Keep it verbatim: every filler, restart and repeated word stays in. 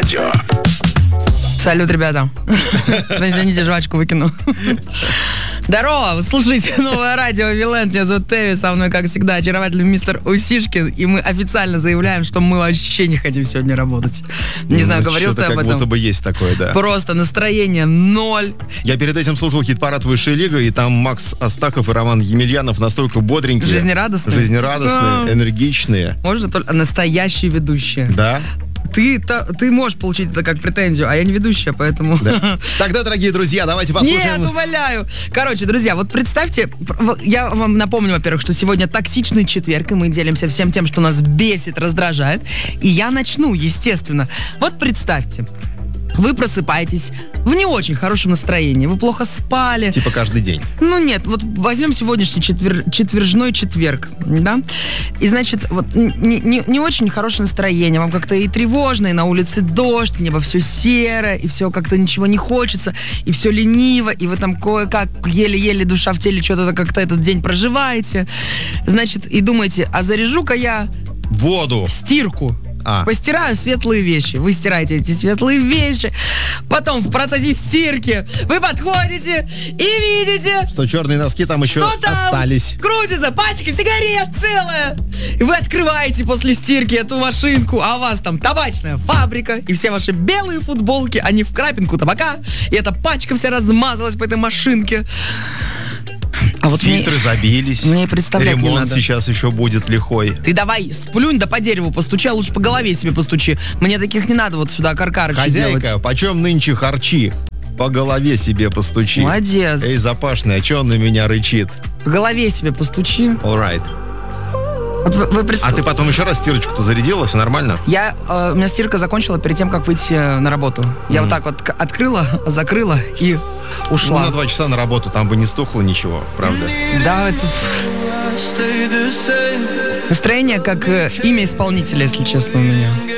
Радио. Салют, ребята. Извините, жвачку выкину. Здорово, вы слушаете новое радио Вилент. Меня зовут Теви, со мной, как всегда, очаровательный мистер Усишкин. И мы официально заявляем, что мы вообще не хотим сегодня работать. Не Ну, знаю, говорил ты что-то об как этом? будто бы есть такое, да. Просто настроение ноль. Я перед этим слушал хит-парад «Высшая лига», и там Макс Астахов и Роман Емельянов настолько бодренькие. Жизнерадостные. Жизнерадостные, энергичные. Можно только настоящие ведущие. Да? Ты, та, ты можешь получить это как претензию, а я не ведущая, поэтому... Да. Тогда, дорогие друзья, давайте послушаем. Нет, умоляю. Короче, друзья, вот представьте, я вам напомню, во-первых, что сегодня токсичный четверг, и мы делимся всем тем, что нас бесит, раздражает. И я начну, естественно. Вот представьте, вы просыпаетесь в не очень хорошем настроении, вы плохо спали. Типа каждый день. Ну нет, вот возьмем сегодняшний четвер... четвержной четверг, да? И значит, вот не, не, не очень хорошее настроение, вам как-то и тревожно, и на улице дождь, небо все серое, и все как-то ничего не хочется, и все лениво, и вы там кое-как, еле-еле душа в теле что-то как-то этот день проживаете. Значит, и думаете, а заряжу-ка я Воду. стирку. А. Постираю светлые вещи. Вы стираете эти светлые вещи. Потом в процессе стирки вы подходите и видите, Что черные носки там еще что там остались. крутится пачка сигарет целая. И вы открываете после стирки эту машинку, а у вас там табачная фабрика, и все ваши белые футболки, они в крапинку табака, и эта пачка вся размазалась по этой машинке. А вот Фильтры мне, забились. мне и представлять не Ремонт надо. сейчас еще будет лихой. Ты давай сплюнь да по дереву постучи, а лучше по голове себе постучи. Мне таких не надо вот сюда каркарычи делать. Хозяйка, почем нынче харчи? По голове себе постучи. Молодец. Эй, запашный, а че он на меня рычит? По голове себе постучи. All right. Вот вы, вы представ- А ты потом еще раз стирочку-то зарядила, все нормально? Я, э, у меня стирка закончила перед тем, как выйти э, на работу. Я вот так вот к- открыла, закрыла и Ну, ушла. на два часа на работу, там бы не стухло ничего, правда? Да, это... Настроение как э, имя исполнителя, если честно, у меня.